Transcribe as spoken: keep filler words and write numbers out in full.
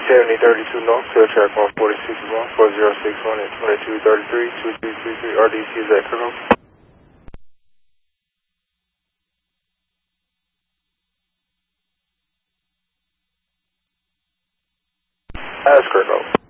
seventy thirty-two North, tail track one forty-six one, four zero six one and twenty-two thirty-three, two three three three, R D C is at Colonel. That's Colonel.